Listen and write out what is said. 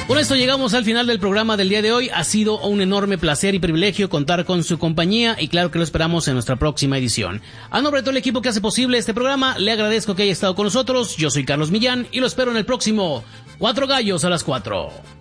Con esto llegamos al final del programa del día de hoy. Ha sido un enorme placer y privilegio contar con su compañía y claro que lo esperamos en nuestra próxima edición. A nombre de todo el equipo que hace posible este programa, le agradezco que haya estado con nosotros. Yo soy Carlos Millán y lo espero en el próximo 4 Gallos a las 4.